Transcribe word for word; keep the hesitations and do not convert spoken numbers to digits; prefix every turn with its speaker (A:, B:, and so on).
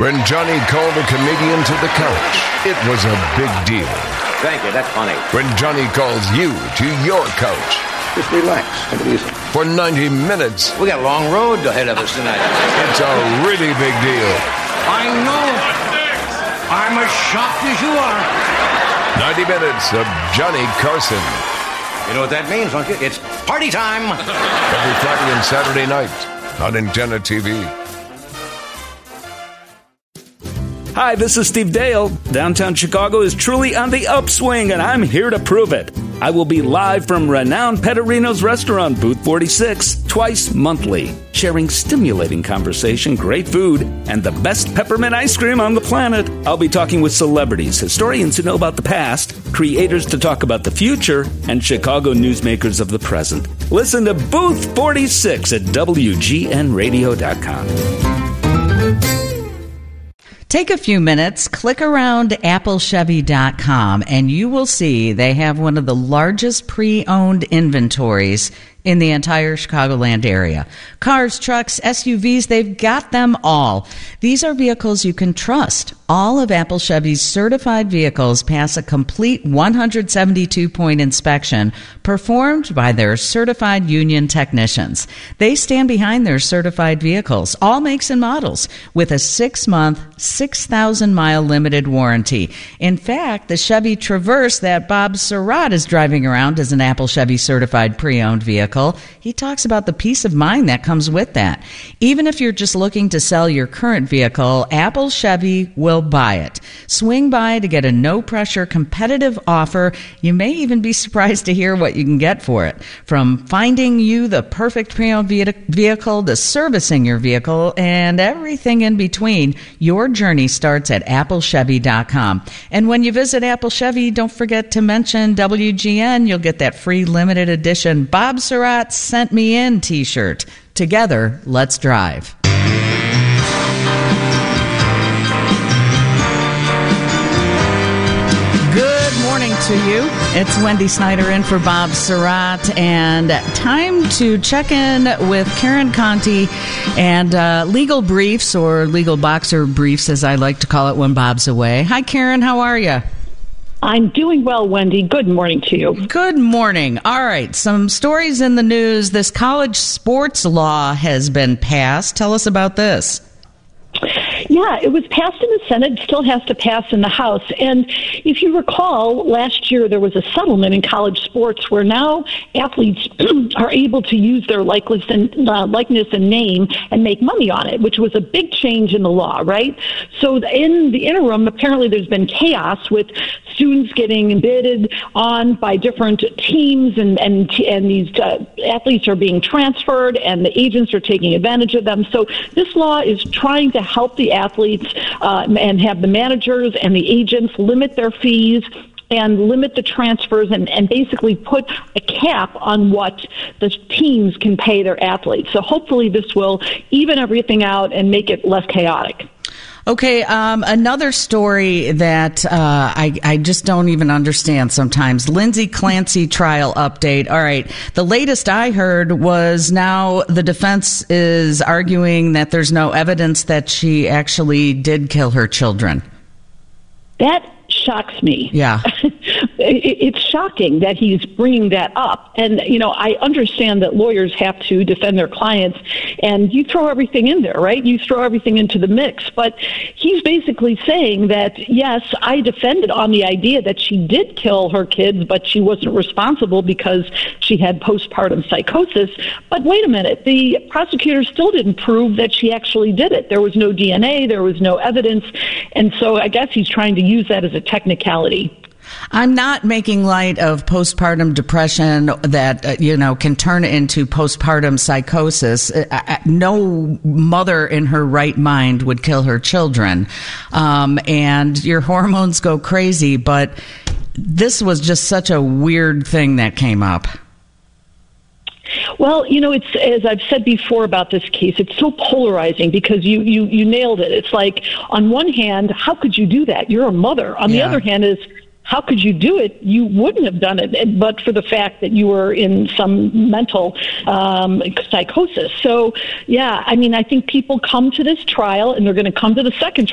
A: When Johnny called a comedian to the couch, it was a big deal.
B: Thank you, that's funny.
A: When Johnny calls you to your couch.
B: Just relax, take it easy.
A: For ninety minutes.
B: We got a long road ahead of us tonight.
A: It's a really big deal.
B: I know. I'm as shocked as you are.
A: ninety minutes of Johnny Carson.
B: You know what that means, don't you? It's party time.
A: Every Friday and Saturday night on Antenna T V.
C: Hi, this is Steve Dale. Downtown Chicago is truly on the upswing, and I'm here to prove it. I will be live from renowned Petterino's restaurant, Booth forty-six, twice monthly, sharing stimulating conversation, great food, and the best peppermint ice cream on the planet. I'll be talking with celebrities, historians who know about the past, creators to talk about the future, and Chicago newsmakers of the present. Listen to Booth forty-six at W G N radio dot com.
D: Take a few minutes, click around apple chevy dot com, and you will see they have one of the largest pre-owned inventories in the entire Chicagoland area. Cars, trucks, S U Vs, they've got them all. These are vehicles you can trust. All of Apple Chevy's certified vehicles pass a complete one hundred seventy-two point inspection performed by their certified union technicians. They stand behind their certified vehicles, all makes and models, with a six-month, six thousand mile limited warranty. In fact, the Chevy Traverse that Bob Surratt is driving around is an Apple Chevy certified pre-owned vehicle. He talks about the peace of mind that comes with that. Even if you're just looking to sell your current vehicle, Apple Chevy will buy it. Swing by to get a no-pressure competitive offer. You may even be surprised to hear what you can get for it. From finding you the perfect pre-owned vehicle to servicing your vehicle and everything in between, your journey starts at apple chevy dot com. And when you visit Apple Chevy, don't forget to mention W G N. You'll get that free limited edition Bob Surratt Sent Me In t-shirt. Together, let's drive. Good morning to you. It's Wendy Snyder in for Bob Surratt, and time to check in with Karen Conti and uh, Legal Briefs, or Legal Boxer Briefs, as I like to call it when Bob's away. Hi, Karen. How are you?
E: I'm doing well, Wendy. Good morning to you.
D: Good morning. All right. Some stories in the news. This college sports law has been passed. Tell us about this.
E: Yeah, it was passed in the Senate. It still has to pass in the House. And if you recall, last year there was a settlement in college sports where now athletes are able to use their likeness and, uh, likeness and name and make money on it, which was a big change in the law, right? So in the interim, apparently there's been chaos with students getting bidded on by different teams, and, and, and these uh, athletes are being transferred, and the agents are taking advantage of them. So this law is trying to help the athletes uh, and have the managers and the agents limit their fees and limit the transfers, and, and basically put a cap on what the teams can pay their athletes. So hopefully this will even everything out and make it less chaotic.
D: Okay, um, another story that uh, I, I just don't even understand sometimes. Lindsay Clancy trial update. All right, the latest I heard was now the defense is arguing that there's no evidence that she actually did kill her children.
E: That shocks me.
D: Yeah.
E: It's shocking that he's bringing that up. And, you know, I understand that lawyers have to defend their clients, and you throw everything in there, right? You throw everything into the mix. But he's basically saying that, yes, I defended on the idea that she did kill her kids, but she wasn't responsible because she had postpartum psychosis. But wait a minute, the prosecutor still didn't prove that she actually did it. There was no D N A, there was no evidence. And so I guess he's trying to use that as a technicality.
D: I'm not making light of postpartum depression that, uh, you know, can turn into postpartum psychosis. Uh, no mother in her right mind would kill her children. Um, and your hormones go crazy, but this was just such a weird thing that came up.
E: Well, you know, it's, as I've said before about this case, it's so polarizing because you, you, you nailed it. It's like, on one hand, how could you do that? You're a mother. On the
D: Yeah.
E: other hand is, how could you do it? You wouldn't have done it, but for the fact that you were in some mental um, psychosis. So, yeah, I mean, I think people come to this trial, and they're going to come to the second